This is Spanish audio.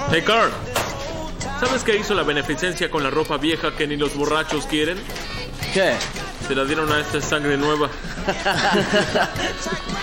Hey, Carl. ¿Sabes qué hizo la beneficencia con la ropa vieja que ni los borrachos quieren? ¿Qué? Se la dieron a esta sangre nueva.